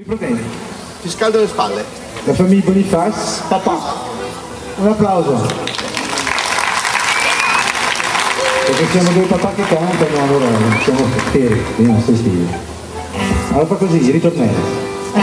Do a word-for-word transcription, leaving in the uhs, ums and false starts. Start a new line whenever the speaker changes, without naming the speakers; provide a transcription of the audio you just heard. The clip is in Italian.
Che problemi?
Ti scaldo le spalle.
La famiglia Boniface?
Papà.
Un applauso. Perché siamo due papà che cantano, allora siamo fieri, vediamo se stili. Allora fa così, ritornello.